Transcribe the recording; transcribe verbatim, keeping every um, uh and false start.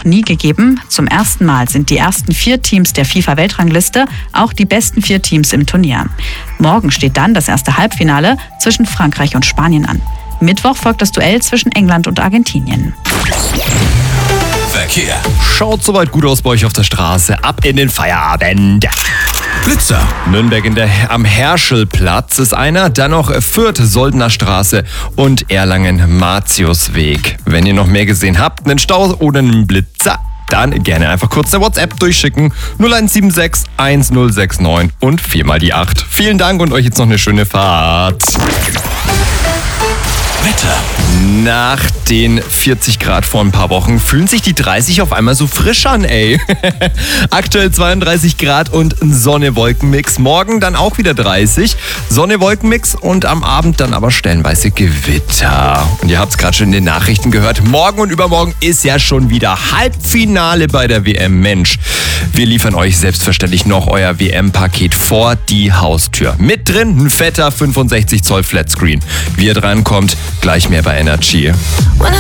nie gegeben. Zum ersten Mal sind die ersten vier Teams der FIFA-Weltrangliste auch die besten vier Teams im Turnier. Morgen steht dann das erste Halbfinale zwischen Frankreich und Spanien an. Mittwoch folgt das Duell zwischen England und Argentinien. Verkehr. Schaut soweit gut aus bei euch auf der Straße. Ab in den Feierabend. Blitzer. Nürnberg in der, am Herschelplatz ist einer. Dann noch Fürth, Soldener Straße und Erlangen, Martiusweg. Wenn ihr noch mehr gesehen habt, einen Stau oder einen Blitzer, dann gerne einfach kurz eine WhatsApp durchschicken. null eins sieben sechs eins null sechs neun und viermal die acht. Vielen Dank und euch jetzt noch eine schöne Fahrt. Wetter. Nach den vierzig Grad vor ein paar Wochen fühlen sich die dreißig auf einmal so frisch an, ey. Aktuell zweiunddreißig Grad und ein Sonne-Wolken-Mix. Morgen dann auch wieder dreißig. Sonne-Wolken-Mix und am Abend dann aber stellenweise Gewitter. Und ihr habt es gerade schon in den Nachrichten gehört. Morgen und übermorgen ist ja schon wieder Halbfinale bei der W M. Mensch, wir liefern euch selbstverständlich noch euer W M-Paket vor die Haustür. Mit drin ein fetter fünfundsechzig Zoll Flatscreen. Wie ihr drankommt, gleich mehr bei Energy.